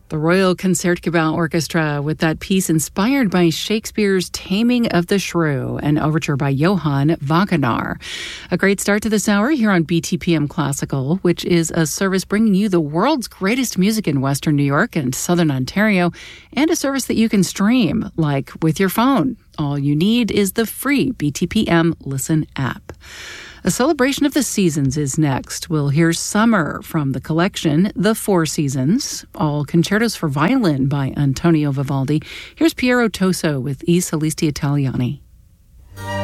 The Royal Concertgebouw Orchestra with that piece inspired by Shakespeare's Taming of the Shrew, an overture by Johann Wagner. A great start to this hour here on BTPM Classical, which is a service bringing you the world's greatest music in Western New York and Southern Ontario, and a service that you can stream, like with your phone. All you need is the free BTPM Listen app. A celebration of the seasons is next. We'll hear Summer from the collection The Four Seasons, all concertos for violin by Antonio Vivaldi. Here's Piero Toso with I Solisti Italiani.